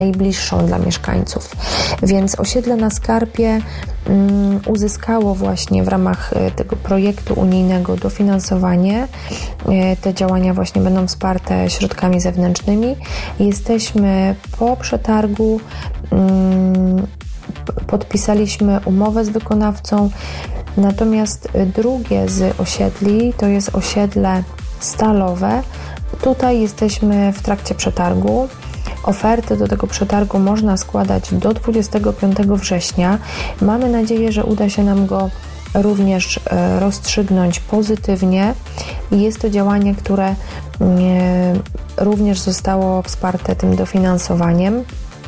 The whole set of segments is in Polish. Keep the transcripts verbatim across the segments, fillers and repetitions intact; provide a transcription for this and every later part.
najbliższą dla mieszkańców. Więc osiedle na Skarpie um, uzyskało właśnie w ramach tego projektu unijnego dofinansowanie. Te działania właśnie będą wsparte środkami zewnętrznymi. Jesteśmy po przetargu, um, podpisaliśmy umowę z wykonawcą, natomiast drugie z osiedli to jest osiedle Stalowe. Tutaj jesteśmy w trakcie przetargu. Oferty do tego przetargu można składać do dwudziestego piątego września. Mamy nadzieję, że uda się nam go również rozstrzygnąć pozytywnie. Jest to działanie, które również zostało wsparte tym dofinansowaniem.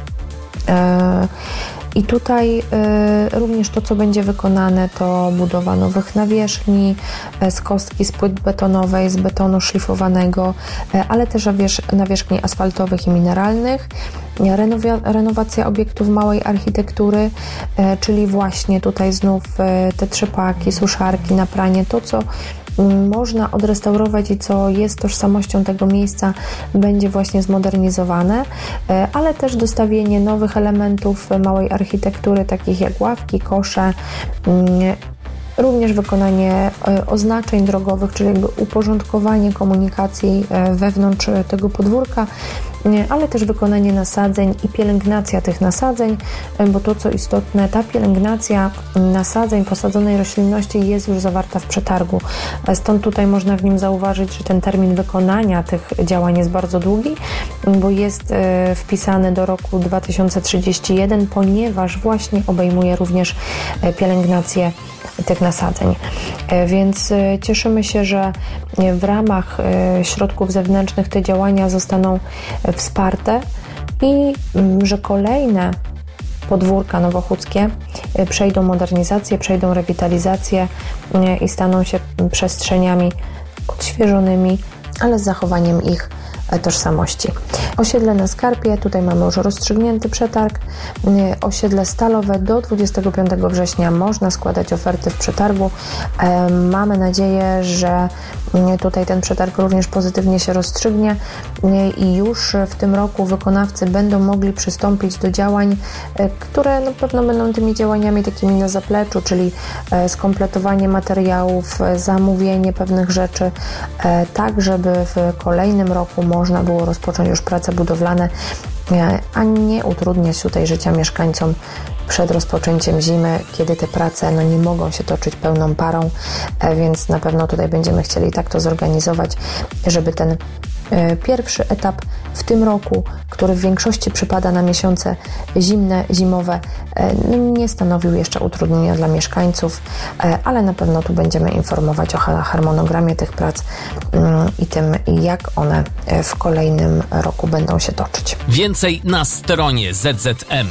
I tutaj y, również to, co będzie wykonane, to budowa nowych nawierzchni z kostki, z płyt betonowej, z betonu szlifowanego, y, ale też nawierzchni asfaltowych i mineralnych, Renowia, renowacja obiektów małej architektury, y, czyli właśnie tutaj znów y, te trzepaki, suszarki na pranie, to co można odrestaurować i co jest tożsamością tego miejsca, będzie właśnie zmodernizowane, ale też dostawienie nowych elementów małej architektury, takich jak ławki, kosze, również wykonanie oznaczeń drogowych, czyli jakby uporządkowanie komunikacji wewnątrz tego podwórka, ale też wykonanie nasadzeń i pielęgnacja tych nasadzeń, bo to, co istotne, ta pielęgnacja nasadzeń, posadzonej roślinności jest już zawarta w przetargu. Stąd tutaj można w nim zauważyć, że ten termin wykonania tych działań jest bardzo długi, bo jest wpisany do roku dwa tysiące trzydziestego pierwszego, ponieważ właśnie obejmuje również pielęgnację tych nasadzeń. Więc cieszymy się, że w ramach środków zewnętrznych te działania zostaną wsparte i że kolejne podwórka nowochódzkie przejdą modernizację, przejdą rewitalizację i staną się przestrzeniami odświeżonymi, ale z zachowaniem ich tożsamości. Osiedle na Skarpie, tutaj mamy już rozstrzygnięty przetarg. Osiedle Stalowe do dwudziestego piątego września można składać oferty w przetargu. Mamy nadzieję, że tutaj ten przetarg również pozytywnie się rozstrzygnie i już w tym roku wykonawcy będą mogli przystąpić do działań, które na pewno będą tymi działaniami takimi na zapleczu, czyli skompletowanie materiałów, zamówienie pewnych rzeczy, tak żeby w kolejnym roku można było rozpocząć już prace budowlane, a nie utrudniać tutaj życia mieszkańcom przed rozpoczęciem zimy, kiedy te prace no, nie mogą się toczyć pełną parą, więc na pewno tutaj będziemy chcieli tak to zorganizować, żeby ten pierwszy etap w tym roku, który w większości przypada na miesiące zimne, zimowe, nie stanowił jeszcze utrudnienia dla mieszkańców, ale na pewno tu będziemy informować o harmonogramie tych prac i tym, jak one w kolejnym roku będą się toczyć. Więcej na stronie Z Z M.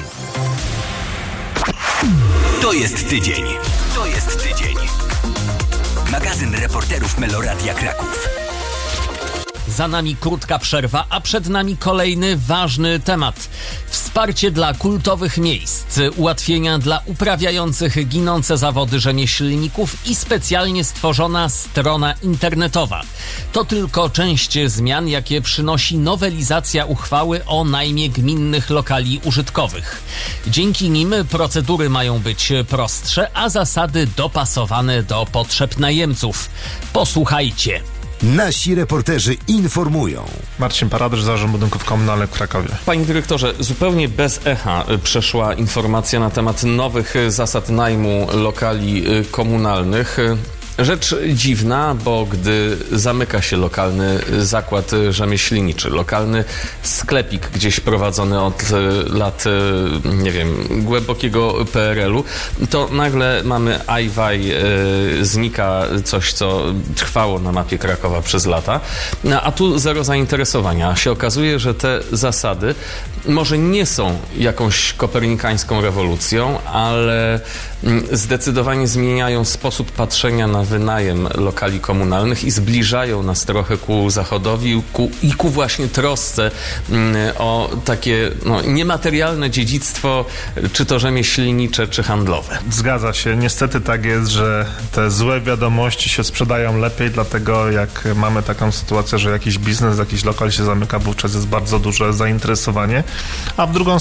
To jest tydzień. To jest tydzień. Magazyn reporterów Meloradia Kraków. Za nami krótka przerwa, a przed nami kolejny ważny temat. Wsparcie dla kultowych miejsc, ułatwienia dla uprawiających ginące zawody rzemieślników i specjalnie stworzona strona internetowa. To tylko część zmian, jakie przynosi nowelizacja uchwały o najmie gminnych lokali użytkowych. Dzięki nim procedury mają być prostsze, a zasady dopasowane do potrzeb najemców. Posłuchajcie. Nasi reporterzy informują. Marcin Paradysz, Zarząd Budynków Komunalnych w Krakowie. Panie dyrektorze, zupełnie bez echa przeszła informacja na temat nowych zasad najmu lokali komunalnych. Rzecz dziwna, bo gdy zamyka się lokalny zakład rzemieślniczy, lokalny sklepik gdzieś prowadzony od lat, nie wiem, głębokiego P R L u, to nagle mamy ajwaj, znika coś, co trwało na mapie Krakowa przez lata, a tu zero zainteresowania. Się okazuje, że te zasady może nie są jakąś kopernikańską rewolucją, ale zdecydowanie zmieniają sposób patrzenia na wynajem lokali komunalnych i zbliżają nas trochę ku zachodowi ku, i ku właśnie trosce o takie no, niematerialne dziedzictwo, czy to rzemieślnicze, czy handlowe. Zgadza się. Niestety tak jest, że te złe wiadomości się sprzedają lepiej, dlatego jak mamy taką sytuację, że jakiś biznes, jakiś lokal się zamyka, wówczas jest bardzo duże zainteresowanie, a w drugą